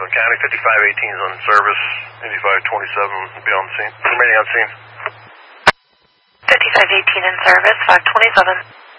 County, 5518 is on service, 8527 will be on scene. Remaining on scene. 5518 in service, 527.